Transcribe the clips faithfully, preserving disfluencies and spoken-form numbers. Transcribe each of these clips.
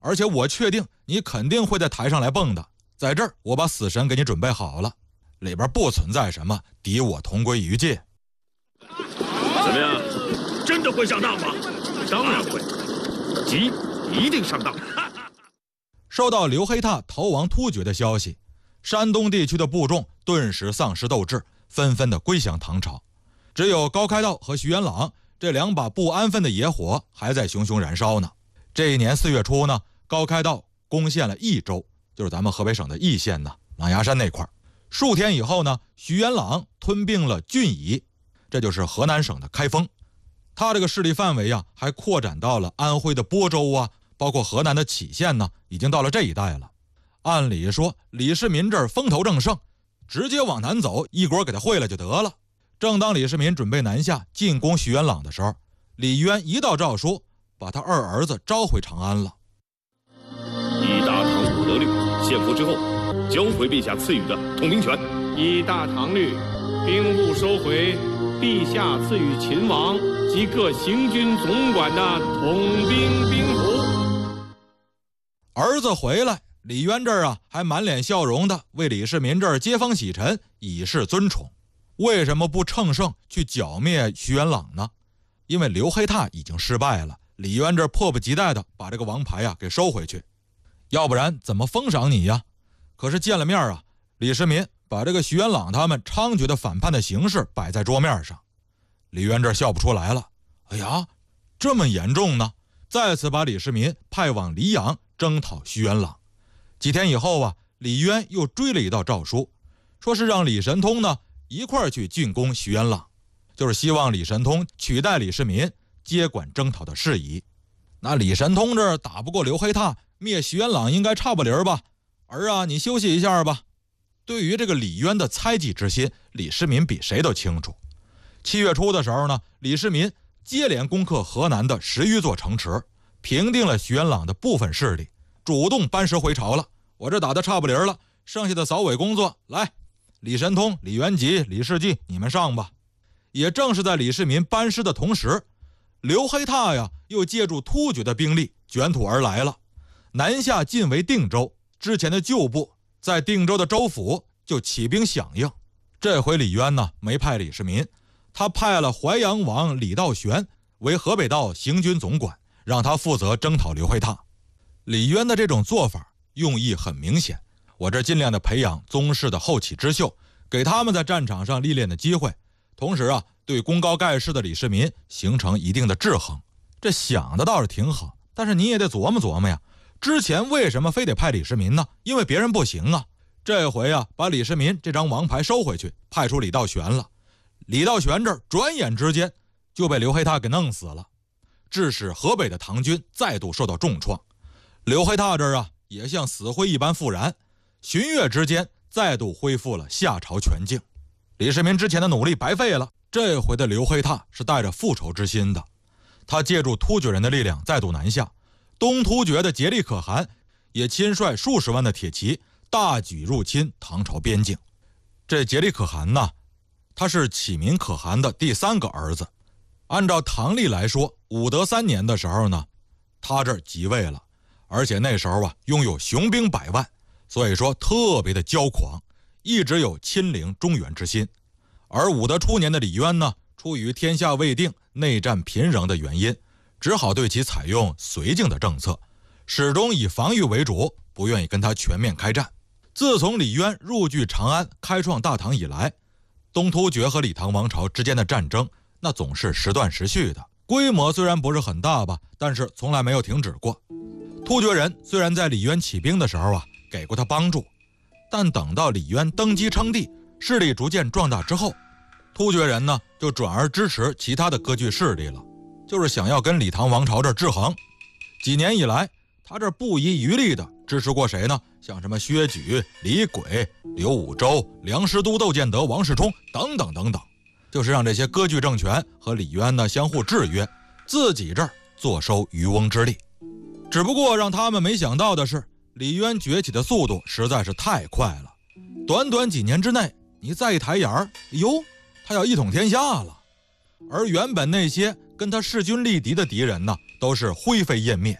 而且我确定你肯定会在台上来蹦的，在这儿我把死神给你准备好了，里边不存在什么敌我同归于尽。 怎么样，真的会上当吗？当然会，急一定上当。 收到刘黑闼逃亡突厥的消息，山东地区的部众顿时丧失斗志，纷纷的归降唐朝。只有高开道和徐元朗这两把不安分的野火还在熊熊燃烧呢。这一年四月初呢，高开道攻陷了益州，就是咱们河北省的易县呢，狼牙山那块。数天以后呢，徐元朗吞并了郡沂，这就是河南省的开封。他这个势力范围啊，还扩展到了安徽的播州啊，包括河南的杞县呢，已经到了这一带了。按理说李世民这儿风头正盛，直接往南走，一锅给他烩了就得了。正当李世民准备南下进攻徐元朗的时候，李渊一道诏书把他二儿子召回长安了。 依大唐武德律，献俘之后交回陛下赐予的统兵权。 依大唐律，兵部收回陛下赐予秦王及各行军总管的统兵兵符。 儿子回来，李渊这儿啊还满脸笑容的为李世民这儿接风洗尘，以示尊宠。为什么不乘胜去剿灭徐元朗呢？因为刘黑闼已经失败了，李渊这迫不及待的把这个王牌啊给收回去，要不然怎么封赏你呀？可是见了面啊，李世民把这个徐元朗他们猖獗的反叛的形势摆在桌面上，李渊这笑不出来了。哎呀，这么严重呢？再次把李世民派往黎阳征讨徐元朗。几天以后啊，李渊又追了一道诏书，说是让李神通呢一块儿去进攻徐元朗，就是希望李神通取代李世民接管征讨的事宜。那李神通这打不过刘黑闼，灭徐元朗应该差不离儿吧？儿啊，你休息一下吧。对于这个李渊的猜忌之心，李世民比谁都清楚。七月初的时候呢，李世民接连攻克河南的十余座城池，平定了徐元朗的部分势力，主动班师回朝了。我这打得差不离儿了，剩下的扫尾工作来，李神通、李元吉、李世继，你们上吧。也正是在李世民班师的同时，刘黑闼呀又借助突厥的兵力卷土而来了，南下进围定州。之前的旧部在定州的州府就起兵响应。这回李渊呢没派李世民，他派了淮阳王李道玄为河北道行军总管，让他负责征讨刘黑闼。李渊的这种做法用意很明显，我这尽量的培养宗室的后起之秀，给他们在战场上历练的机会，同时啊对功高盖世的李世民形成一定的制衡。这想的倒是挺好，但是你也得琢磨琢磨呀，之前为什么非得派李世民呢？因为别人不行啊。这回啊把李世民这张王牌收回去，派出李道玄了。李道玄这儿转眼之间就被刘黑闼给弄死了，致使河北的唐军再度受到重创。刘黑闼这儿啊也像死灰一般复燃，旬月之间再度恢复了夏朝全境。李世民之前的努力白费了，这回的刘黑闼是带着复仇之心的。他借助突厥人的力量再度南下，东突厥的颉利可汗也亲率数十万的铁骑大举入侵唐朝边境。这颉利可汗呢，他是启民可汗的第三个儿子。按照唐历来说，武德三年的时候呢，他这儿即位了，而且那时候啊拥有雄兵百万，所以说特别的骄狂，一直有亲临中原之心。而武德初年的李渊呢，出于天下未定、内战频仍的原因，只好对其采用绥靖的政策，始终以防御为主，不愿意跟他全面开战。自从李渊入据长安，开创大唐以来，东突厥和李唐王朝之间的战争那总是时断时续的，规模虽然不是很大吧，但是从来没有停止过。突厥人虽然在李渊起兵的时候啊给过他帮助，但等到李渊登基称帝，势力逐渐壮大之后，突厥人呢就转而支持其他的割据势力了，就是想要跟李唐王朝这制衡。几年以来，他这不遗余力的支持过谁呢？像什么薛举、李轨、刘武周、梁师都窦建德、王世充等等等等，就是让这些割据政权和李渊呢相互制约，自己这儿坐收渔翁之利。只不过让他们没想到的是，李渊崛起的速度实在是太快了，短短几年之内，你再一抬眼儿，哟，他要一统天下了。而原本那些跟他势均力敌的敌人呢，都是灰飞烟灭。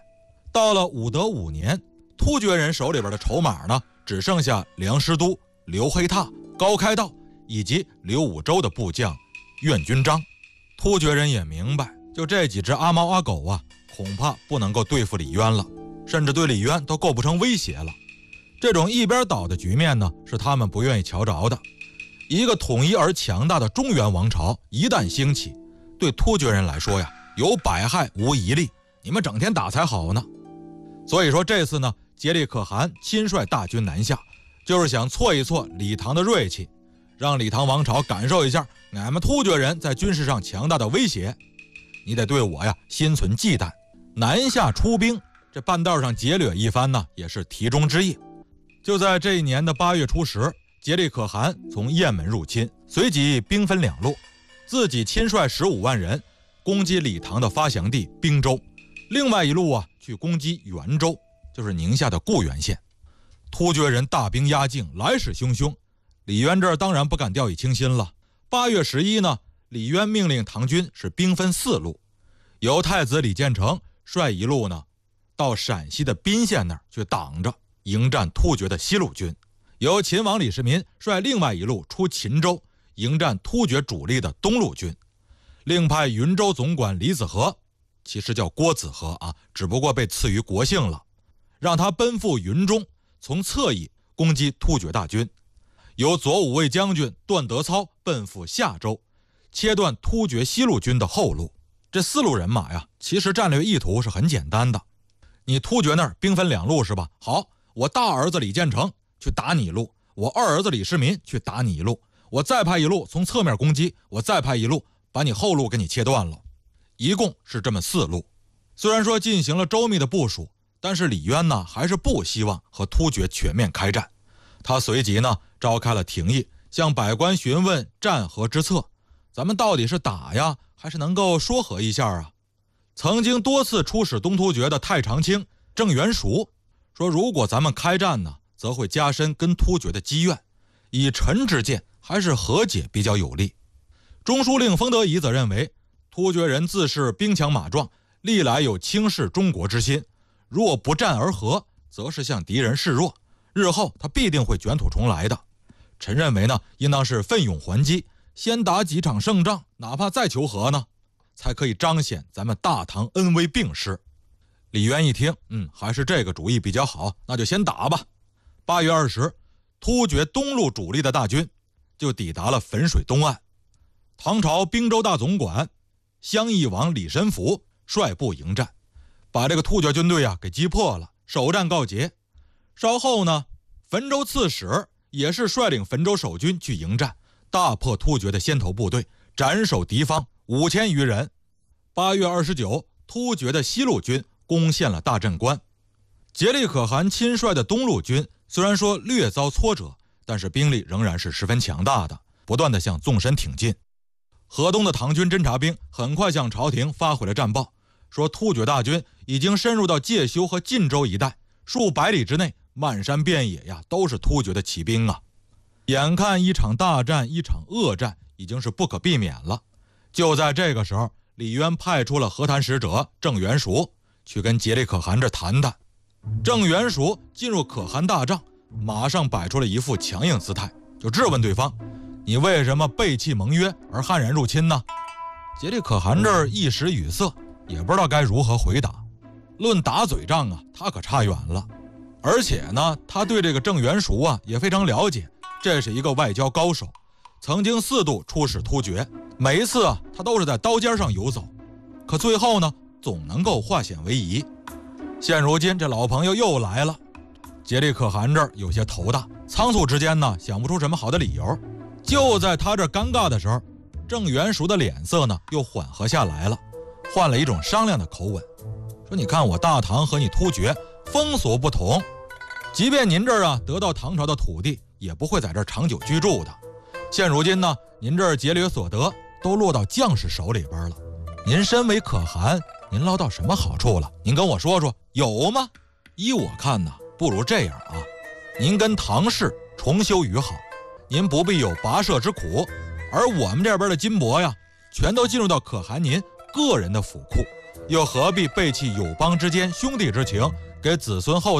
到了武德五年，突厥人手里边的筹码呢，只剩下梁师都、刘黑闼、高开道以及刘武周的部将苑君章。突厥人也明白，就这几只阿猫阿狗啊，恐怕不能够对付李渊了，甚至对李渊都构不成威胁了。这种一边倒的局面呢，是他们不愿意瞧着的。一个统一而强大的中原王朝一旦兴起，对突厥人来说呀，有百害无一利，你们整天打才好呢。所以说这次呢，颉利可汗亲率大军南下，就是想挫一挫李唐的锐气，让李唐王朝感受一下俺们突厥人在军事上强大的威胁。你得对我呀心存忌惮，南下出兵，这半道上劫掠一番呢，也是题中之意。就在这一年的八月初十，颉利可汗从雁门入侵，随即兵分两路，自己亲率十五万人攻击李唐的发祥地并州，另外一路啊去攻击元州，就是宁夏的固原县。突厥人大兵压境，来势汹汹，李渊这儿当然不敢掉以轻心了。八月十一呢，李渊命令唐军是兵分四路，由太子李建成率一路呢到陕西的宾县那儿去挡着迎战突厥的西路军，由秦王李世民率另外一路出秦州迎战突厥主力的东路军，另派云州总管李子和，其实叫郭子和啊，只不过被赐予国姓了，让他奔赴云中，从侧翼攻击突厥大军。由左武卫将军段德操奔赴夏州，切断突厥西路军的后路。这四路人马呀，其实战略意图是很简单的。你突厥那儿兵分两路是吧？好，我大儿子李建成去打你一路，我二儿子李世民去打你一路，我再派一路从侧面攻击，我再派一路把你后路给你切断了。一共是这么四路。虽然说进行了周密的部署，但是李渊呢还是不希望和突厥全面开战。他随即呢召开了廷议，向百官询问战和之策，咱们到底是打呀还是能够说和一下啊？曾经多次出使东突厥的太常卿郑元赎说，如果咱们开战呢，则会加深跟突厥的积怨，以臣之见，还是和解比较有利。中书令封德仪则认为，突厥人自恃兵强马壮，历来有轻视中国之心，若不战而和，则是向敌人示弱，日后他必定会卷土重来的。臣认为呢，应当是奋勇还击，先打几场胜仗，哪怕再求和呢，才可以彰显咱们大唐恩威并施。李渊一听，嗯，还是这个主意比较好，那就先打吧。八月二十，突厥东路主力的大军就抵达了汾水东岸。唐朝并州大总管襄邑王李申福率部迎战，把这个突厥军队啊给击破了，首战告捷。稍后呢，汾州刺史也是率领汾州守军去迎战，大破突厥的先头部队，斩首敌方五千余人。八月二十九，突厥的西路军攻陷了大镇关。颉利可汗亲率的东路军虽然说略遭挫折，但是兵力仍然是十分强大的，不断的向纵深挺进。河东的唐军侦察兵很快向朝廷发回了战报，说突厥大军已经深入到介休和晋州一带，数百里之内漫山遍野呀都是突厥的骑兵啊。眼看一场大战，一场恶战已经是不可避免了。就在这个时候，李渊派出了和谈使者郑元赎去跟颉利可汗这谈谈。郑元赎进入可汗大帐，马上摆出了一副强硬姿态，就质问对方，你为什么背弃盟约而悍然入侵呢？颉利可汗这儿一时语塞，也不知道该如何回答。论打嘴仗啊，他可差远了。而且呢，他对这个郑元赎啊也非常了解，这是一个外交高手，曾经四度出使突厥，每一次啊他都是在刀尖上游走，可最后呢总能够化险为夷。现如今这老朋友又来了，颉利可汗这儿有些头大，仓促之间呢想不出什么好的理由。就在他这尴尬的时候，郑元赎的脸色呢又缓和下来了，换了一种商量的口吻，说你看我大唐和你突厥风俗不同，即便您这儿啊得到唐朝的土地，也不会在这儿长久居住的。现如今呢，您这儿劫掠所得都落到将士手里边了，您身为可汗，您捞到什么好处了？您跟我说说，有吗？依我看呢，不如这样啊，您跟唐氏重修于好，您不必有跋涉之苦，而我们这边的金帛呀，全都进入到可汗您个人的府库， 又何必背弃友邦之间兄弟之情，给子孙后